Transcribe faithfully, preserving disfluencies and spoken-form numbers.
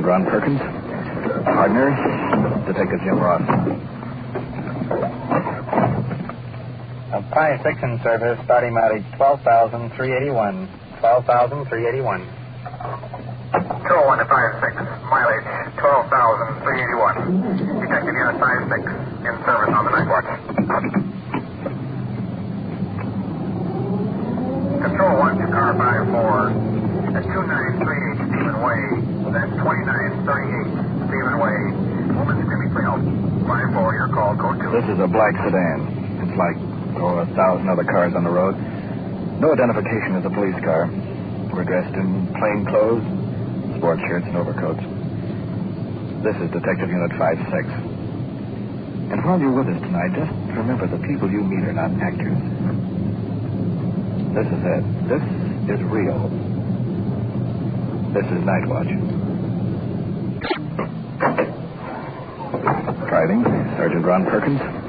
Sergeant Ron Perkins. Partner, Detective Jim Ross. A Pi six in service, body mileage twelve thousand three hundred eighty-one. twelve thousand three hundred eighty-one. two oh one to five six, mileage twelve thousand three hundred eighty-one. Detective Unit five six in service on the night watch. Control one to car five four at two nine three eight Stephen Way. That's twenty-nine thirty-eight Stephen Way. Woman screaming for help. five four, your call, code two. This is a black sedan. It's like, oh, a thousand other cars on the road. No identification as a police car. We're dressed in plain clothes, sports shirts and overcoats. This is Detective Unit five six. And while you're with us tonight, just remember the people you meet are not actors. This is it. This is real. This is Night Watch. Driving, Sergeant Ron Perkins.